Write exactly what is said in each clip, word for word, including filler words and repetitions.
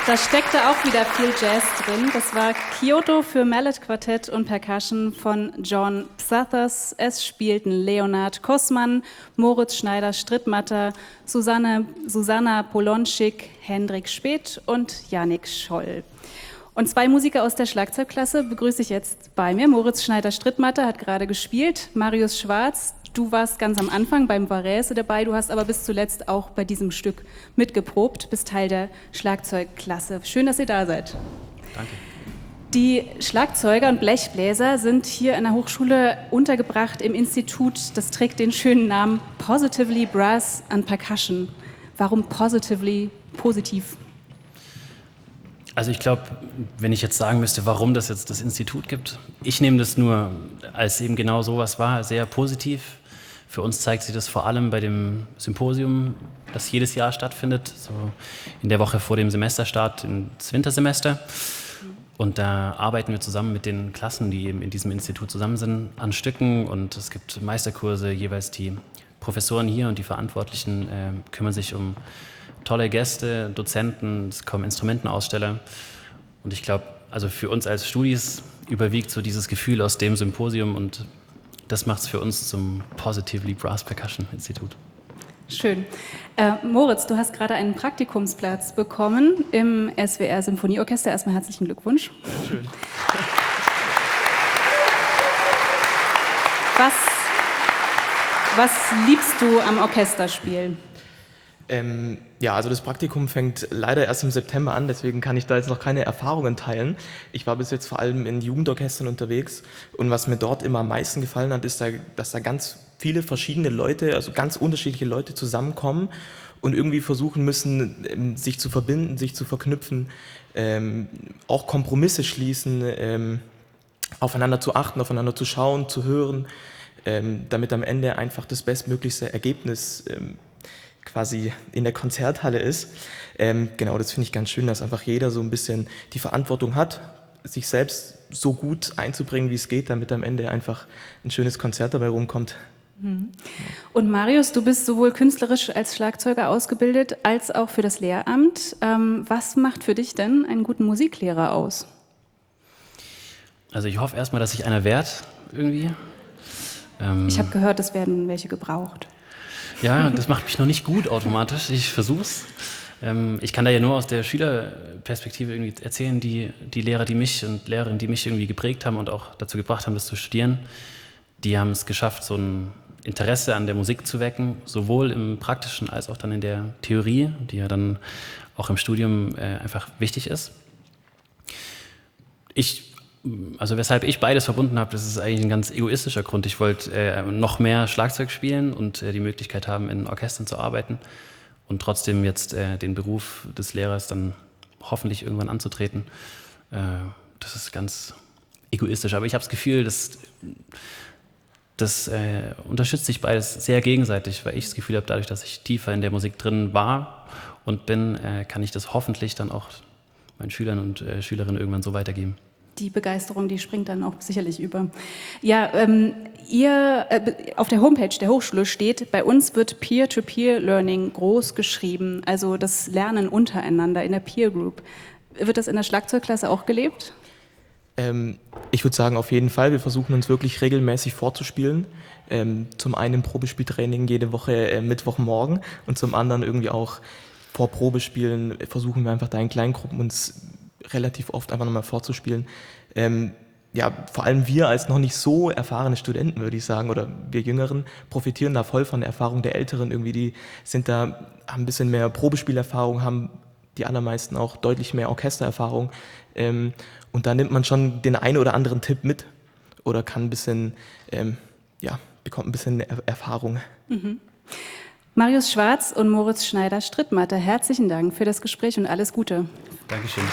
Da steckte auch wieder viel Jazz drin. Das war Kyoto für Mallet Quartett und Percussion von John Psathas. Es spielten Leonard Kossmann, Moritz Schneider-Strittmatter, Susanne, Susanna Polonschik, Hendrik Speth und Yannick Scholl. Und zwei Musiker aus der Schlagzeugklasse begrüße ich jetzt bei mir. Moritz Schneider-Strittmatter hat gerade gespielt, Marius Schwarz. Du warst ganz am Anfang beim Varese dabei, du hast aber bis zuletzt auch bei diesem Stück mitgeprobt, bist Teil der Schlagzeugklasse. Schön, dass ihr da seid. Danke. Die Schlagzeuger und Blechbläser sind hier an der Hochschule untergebracht im Institut, das trägt den schönen Namen Positively Brass and Percussion. Warum positively, positiv? Also ich glaube, wenn ich jetzt sagen müsste, warum das jetzt das Institut gibt, ich nehme das nur als eben genau sowas war, sehr positiv. Für uns zeigt sich das vor allem bei dem Symposium, das jedes Jahr stattfindet, so in der Woche vor dem Semesterstart ins Wintersemester. Und da arbeiten wir zusammen mit den Klassen, die eben in diesem Institut zusammen sind, an Stücken. Und es gibt Meisterkurse, jeweils die Professoren hier und die Verantwortlichen äh, kümmern sich um tolle Gäste, Dozenten, es kommen Instrumentenaussteller. Und ich glaube, also für uns als Studis überwiegt so dieses Gefühl aus dem Symposium und das macht es für uns zum Positively Brass Percussion Institut. Schön. Äh, Moritz, du hast gerade einen Praktikumsplatz bekommen im S W R Symphonieorchester. Erstmal herzlichen Glückwunsch. Ja, schön. Was, was liebst du am Orchesterspiel? Ähm, ja, also das Praktikum fängt leider erst im September an, deswegen kann ich da jetzt noch keine Erfahrungen teilen. Ich war bis jetzt vor allem in Jugendorchestern unterwegs und was mir dort immer am meisten gefallen hat, ist, da, dass da ganz viele verschiedene Leute, also ganz unterschiedliche Leute zusammenkommen und irgendwie versuchen müssen, sich zu verbinden, sich zu verknüpfen, ähm, auch Kompromisse schließen, ähm, aufeinander zu achten, aufeinander zu schauen, zu hören, ähm, damit am Ende einfach das bestmöglichste Ergebnis ähm, quasi in der Konzerthalle ist. Ähm, genau, das finde ich ganz schön, dass einfach jeder so ein bisschen die Verantwortung hat, sich selbst so gut einzubringen, wie es geht, damit am Ende einfach ein schönes Konzert dabei rumkommt. Und Marius, du bist sowohl künstlerisch als Schlagzeuger ausgebildet, als auch für das Lehramt. Ähm, was macht für dich denn einen guten Musiklehrer aus? Also ich hoffe erstmal, dass sich einer wehrt irgendwie. Ähm ich habe gehört, es werden welche gebraucht. Ja, das macht mich noch nicht gut automatisch. Ich versuch's. Ähm, ich kann da ja nur aus der Schülerperspektive irgendwie erzählen, die, die Lehrer, die mich und Lehrerinnen, die mich irgendwie geprägt haben und auch dazu gebracht haben, das zu studieren, die haben es geschafft, so ein Interesse an der Musik zu wecken, sowohl im Praktischen als auch dann in der Theorie, die ja dann auch im Studium äh, einfach wichtig ist. Ich Also weshalb ich beides verbunden habe, das ist eigentlich ein ganz egoistischer Grund. Ich wollte äh, noch mehr Schlagzeug spielen und äh, die Möglichkeit haben, in Orchestern zu arbeiten und trotzdem jetzt äh, den Beruf des Lehrers dann hoffentlich irgendwann anzutreten. Äh, das ist ganz egoistisch, aber ich habe das Gefühl, dass das äh, unterstützt sich beides sehr gegenseitig, weil ich das Gefühl habe, dadurch, dass ich tiefer in der Musik drin war und bin, äh, kann ich das hoffentlich dann auch meinen Schülern und äh, Schülerinnen irgendwann so weitergeben. Die Begeisterung, die springt dann auch sicherlich über. Ja, ähm, ihr, äh, auf der Homepage der Hochschule steht, bei uns wird Peer-to-Peer-Learning groß geschrieben, also das Lernen untereinander in der Peer Group. Wird das in der Schlagzeugklasse auch gelebt? Ähm, ich würde sagen, auf jeden Fall. Wir versuchen uns wirklich regelmäßig vorzuspielen. Ähm, zum einen Probespieltraining jede Woche äh, Mittwochmorgen und zum anderen irgendwie auch vor Probespielen versuchen wir einfach da in Kleingruppen uns relativ oft einfach nochmal vorzuspielen. Ähm, ja, vor allem wir als noch nicht so erfahrene Studenten, würde ich sagen, oder wir Jüngeren, profitieren da voll von der Erfahrung der Älteren. Irgendwie, die sind da, haben ein bisschen mehr Probespielerfahrung, haben die allermeisten auch deutlich mehr Orchestererfahrung. Ähm, und da nimmt man schon den einen oder anderen Tipp mit oder kann ein bisschen, ähm, ja, bekommt ein bisschen er- Erfahrung. Mhm. Marius Schwarz und Moritz Schneider-Strittmatter, herzlichen Dank für das Gespräch und alles Gute. Dankeschön.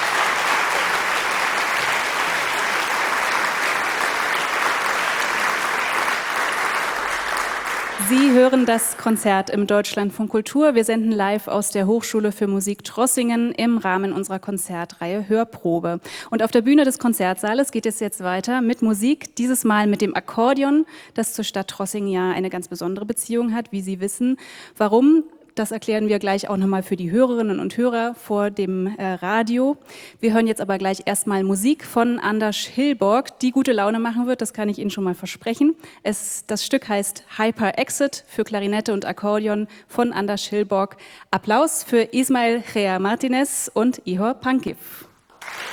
Sie hören das Konzert im Deutschlandfunk Kultur. Wir senden live aus der Hochschule für Musik Trossingen im Rahmen unserer Konzertreihe Hörprobe. Und auf der Bühne des Konzertsaales geht es jetzt weiter mit Musik, dieses Mal mit dem Akkordeon, das zur Stadt Trossingen ja eine ganz besondere Beziehung hat, wie Sie wissen. Warum? Das erklären wir gleich auch nochmal für die Hörerinnen und Hörer vor dem äh, Radio. Wir hören jetzt aber gleich erstmal Musik von Anders Hillborg, die gute Laune machen wird, das kann ich Ihnen schon mal versprechen. Es, das Stück heißt Hyper Exit für Klarinette und Akkordeon von Anders Hillborg. Applaus für Ismael Gea Martinez und Ihor Pankiv.